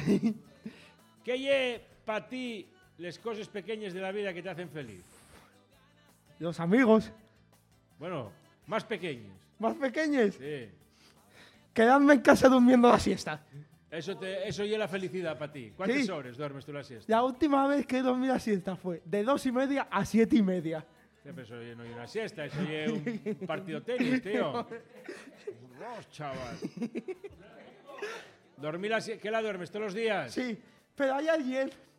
¿Qué lle para ti las cosas pequeñas de la vida que te hacen feliz? Los amigos Bueno, más pequeñas. más pequeños. Sí. Quedarme en casa durmiendo la siesta. Eso lle la felicidad para ti. ¿Cuántas Sí. horas duermes tú la siesta? La última vez que dormí la siesta fue de 2:30 a 7:30. Pero eso no es una siesta, eso es un partido de tenis, tío. Vamos, chaval. ¿Qué la duermes todos los días? Sí, pero hay alguien